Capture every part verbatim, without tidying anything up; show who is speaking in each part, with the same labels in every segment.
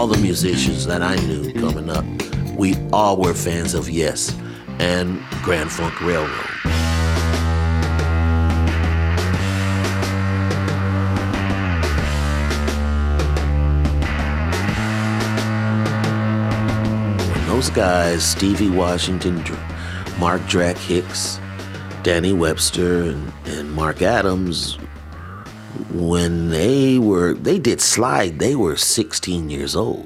Speaker 1: All the musicians that I knew coming up, we all were fans of Yes and Grand Funk Railroad. Those guys, Stevie Washington, Mark Drac Hicks, Danny Webster, and, and Mark Adams, when they were, they did Slide, they were sixteen years old.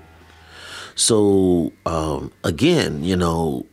Speaker 1: So, um, again, you know,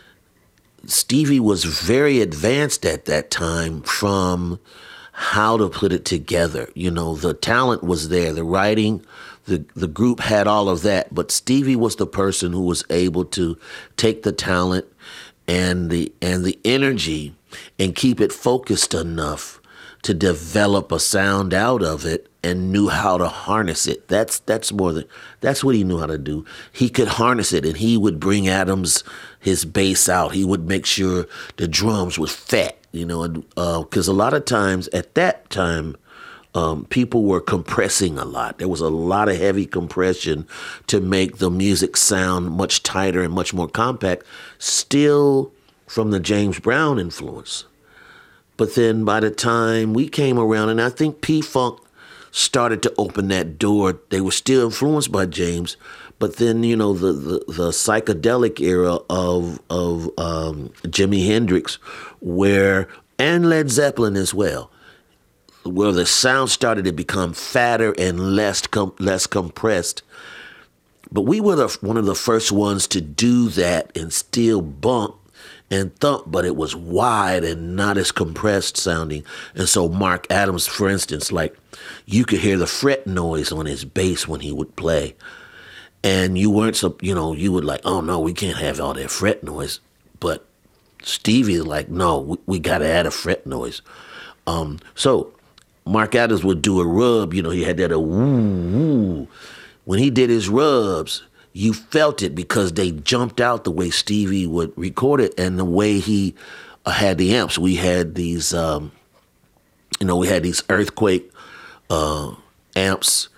Speaker 1: Stevie was very advanced at that time from how to put it together. You know, the talent was there, the writing, the the group had all of that, but Stevie was the person who was able to take the talent and the and the energy and keep it focused enough to develop a sound out of it and knew how to harness it. That's that's more than that's what he knew how to do. He could harness it, and he would bring Adams his bass out. He would make sure the drums was fat, you know, because uh, a lot of times at that time, Um, people were compressing a lot. There was a lot of heavy compression to make the music sound much tighter and much more compact, still from the James Brown influence. But then by the time we came around, and I think P-Funk started to open that door, they were still influenced by James, but then, you know, the, the, the psychedelic era of, of um, Jimi Hendrix, where, and Led Zeppelin as well, where the sound started to become fatter and less com- less compressed. But we were the, one of the first ones to do that and still bump and thump, but it was wide and not as compressed sounding. And so Mark Adams, for instance, like, you could hear the fret noise on his bass when he would play. And you weren't, so you know, you would like, oh no, we can't have all that fret noise. But Stevie's like, no, we, we got to add a fret noise. Um, so Mark Adams would do a rub, you know, he had that a woo, woo. When he did his rubs, you felt it because they jumped out the way Stevie would record it and the way he uh, had the amps. We had these, um, you know, we had these Earthquake uh, amps,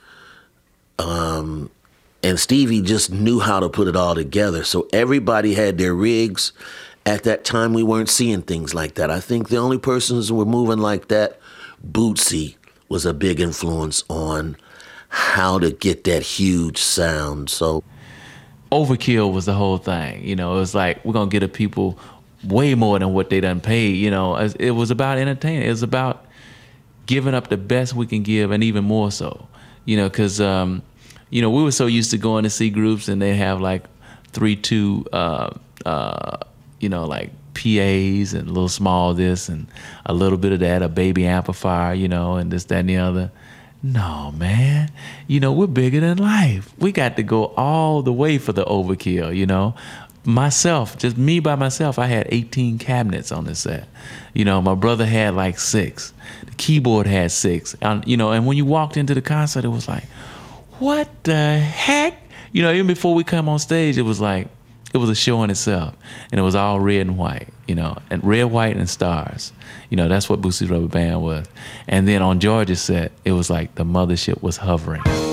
Speaker 1: um, and Stevie just knew how to put it all together. So everybody had their rigs. At that time, we weren't seeing things like that. I think the only persons who were moving like that, Bootsy was a big influence on how to get that huge sound. So
Speaker 2: Overkill was the whole thing. You know, it was like, we're going to get the people way more than what they done paid. You know, it was about entertaining. It was about giving up the best we can give, and even more so. You know, because, um, you know, we were so used to going to see groups and they have like three, two, uh, uh, you know, like P As and a little small this and a little bit of that, a baby amplifier, you know, and this, that, and the other. No, man. You know, we're bigger than life. We got to go all the way for the overkill, you know. Myself, just me by myself, I had eighteen cabinets on the set. You know, my brother had like six. The keyboard had six. Um, you know, and when you walked into the concert, it was like, what the heck? You know, even before we come on stage, it was like, it was a show in itself, and it was all red and white, you know, and red, white, and stars. You know, that's what Bootsy's Rubber Band was. And then on George's set, it was like the mothership was hovering.